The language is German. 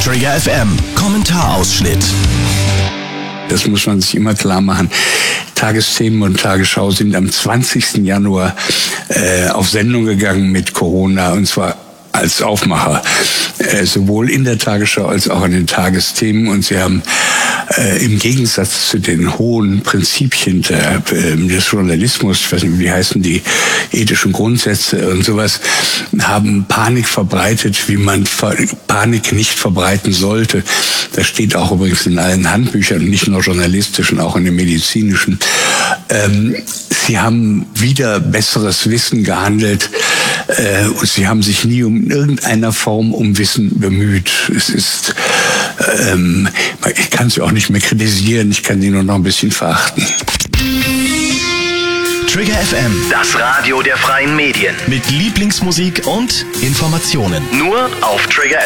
Trigger FM, Kommentarausschnitt. Das muss man sich immer klar machen. Tagesthemen und Tagesschau sind am 20. Januar auf Sendung gegangen mit Corona, und zwar als Aufmacher, sowohl in der Tagesschau als auch an den Tagesthemen. Und sie haben im Gegensatz zu den hohen Prinzipien des Journalismus, ich weiß nicht, wie heißen die ethischen Grundsätze und sowas, haben Panik verbreitet, wie man Panik nicht verbreiten sollte. Das steht auch übrigens in allen Handbüchern, nicht nur journalistischen, auch in den medizinischen. Sie haben wieder besseres Wissen gehandelt und sie haben sich nie in irgendeiner Form um Wissen bemüht. Es ist, ich kann sie auch nicht mehr kritisieren, ich kann sie nur noch ein bisschen verachten. Trigger FM, Das Radio der freien Medien. mit Lieblingsmusik und Informationen. Nur auf Trigger